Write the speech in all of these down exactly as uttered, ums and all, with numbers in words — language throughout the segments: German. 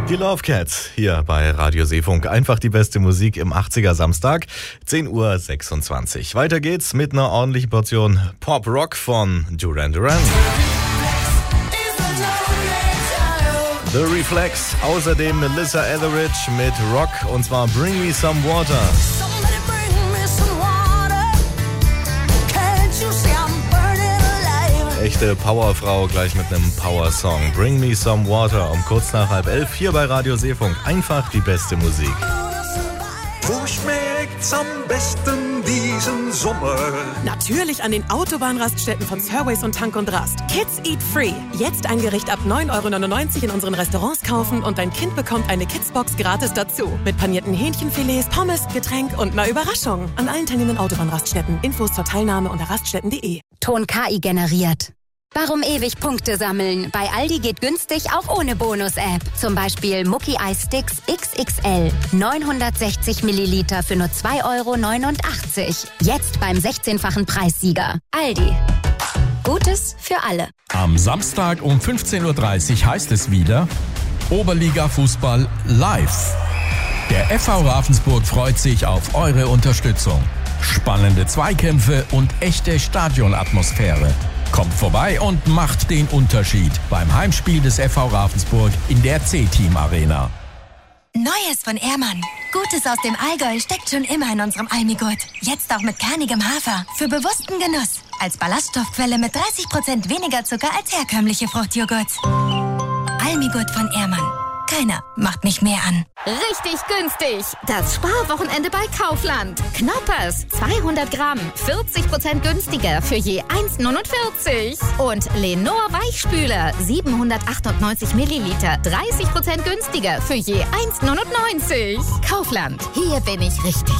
Die Love Cats hier bei Radio Seefunk. Einfach die beste Musik im achtziger Samstag, zehn Uhr sechsundzwanzig. Weiter geht's mit einer ordentlichen Portion Pop-Rock von Duran Duran. The Reflex, außerdem Melissa Etheridge mit Rock und zwar Bring Me Some Water. Echte Powerfrau gleich mit einem Power-Song. Bring Me Some Water um kurz nach halb elf hier bei Radio Seefunk. Einfach die beste Musik. Wo schmeckt's am besten diesen Sommer? Natürlich an den Autobahnraststätten von Surways und Tank und Rast. Kids Eat Free. Jetzt ein Gericht ab neun Euro neunundneunzig in unseren Restaurants kaufen und dein Kind bekommt eine Kidsbox gratis dazu. Mit panierten Hähnchenfilets, Pommes, Getränk und einer Überraschung. An allen teilnehmenden Autobahnraststätten. Infos zur Teilnahme unter raststätten punkt de. Ton K I generiert. Warum ewig Punkte sammeln? Bei Aldi geht günstig auch ohne Bonus-App. Zum Beispiel Mucki Eis Sticks X X L. neunhundertsechzig Milliliter für nur zwei Euro neunundachtzig. Jetzt beim sechzehnfachen Preissieger. Aldi. Gutes für alle. Am Samstag um fünfzehn Uhr dreißig heißt es wieder Oberliga-Fußball live. Der F V Ravensburg freut sich auf eure Unterstützung. Spannende Zweikämpfe und echte Stadionatmosphäre. Kommt vorbei und macht den Unterschied beim Heimspiel des F V Ravensburg in der C-Team Arena. Neues von Ehrmann. Gutes aus dem Allgäu steckt schon immer in unserem Almigurt. Jetzt auch mit kernigem Hafer. Für bewussten Genuss. Als Ballaststoffquelle mit dreißig Prozent weniger Zucker als herkömmliche Fruchtjoghurts. Almigurt von Ehrmann. Keiner macht mich mehr an. Richtig günstig. Das Sparwochenende bei Kaufland. Knoppers, zweihundert Gramm, vierzig Prozent günstiger für je eins neunundvierzig. Und Lenor Weichspüler, siebenhundertachtundneunzig Milliliter, dreißig Prozent günstiger für je eins neunundneunzig. Kaufland, hier bin ich richtig.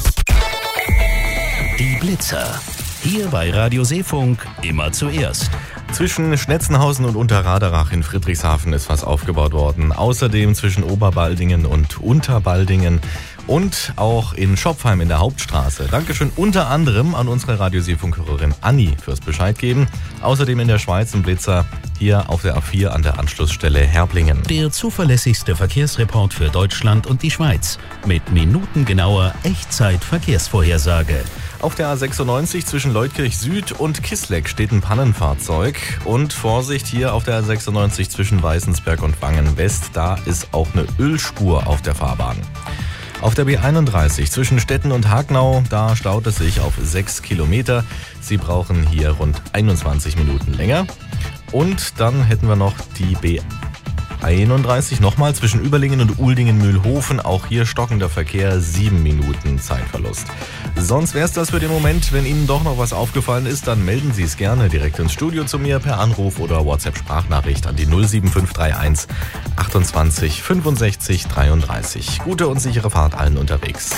Die Blitzer. Hier bei Radio Seefunk immer zuerst. Zwischen Schnetzenhausen und Unterraderach in Friedrichshafen ist was aufgebaut worden. Außerdem zwischen Oberbaldingen und Unterbaldingen und auch in Schopfheim in der Hauptstraße. Dankeschön unter anderem an unsere Radio Seefunk-Hörerin Anni fürs Bescheid geben. Außerdem in der Schweiz ein Blitzer hier auf der A vier an der Anschlussstelle Herblingen. Der zuverlässigste Verkehrsreport für Deutschland und die Schweiz mit minutengenauer Echtzeit-Verkehrsvorhersage. Auf der A sechsundneunzig zwischen Leutkirch Süd und Kisleck steht ein Pannenfahrzeug. Und Vorsicht hier auf der A sechsundneunzig zwischen Weißensberg und Wangen West, da ist auch eine Ölspur auf der Fahrbahn. Auf der B einunddreißig zwischen Stetten und Hagnau, da staut es sich auf sechs Kilometer. Sie brauchen hier rund einundzwanzig Minuten länger. Und dann hätten wir noch die B einunddreißig nochmal zwischen Überlingen und Uldingen-Mühlhofen. Auch hier stockender Verkehr, sieben Minuten Zeitverlust. Sonst wäre es das für den Moment. Wenn Ihnen doch noch was aufgefallen ist, dann melden Sie es gerne direkt ins Studio zu mir per Anruf oder WhatsApp-Sprachnachricht an die null sieben fünf drei eins achtundzwanzig fünfundsechzig dreiunddreißig. Gute und sichere Fahrt allen unterwegs.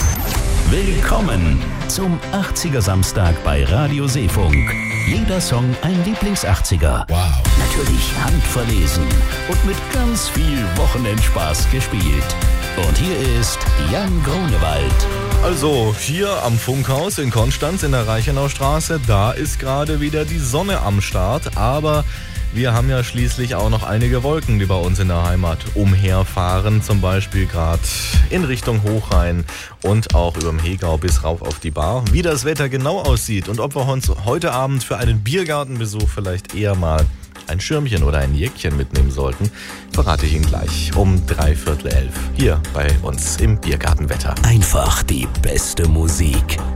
Willkommen zum achtziger Samstag bei Radio Seefunk. Jeder Song ein Lieblings-achtziger. Wow. Natürlich handverlesen und mit ganz viel Wochenendspaß gespielt. Und hier ist Jan Grunewald. Also hier am Funkhaus in Konstanz in der Reichenaustraße, da ist gerade wieder die Sonne am Start, aber wir haben ja schließlich auch noch einige Wolken, die bei uns in der Heimat umherfahren, zum Beispiel gerade in Richtung Hochrhein und auch über dem Hegau bis rauf auf die Bar. Wie das Wetter genau aussieht und ob wir uns heute Abend für einen Biergartenbesuch vielleicht eher mal ein Schirmchen oder ein Jäckchen mitnehmen sollten, verrate ich Ihnen gleich um dreiviertel elf hier bei uns im Biergartenwetter. Einfach die beste Musik.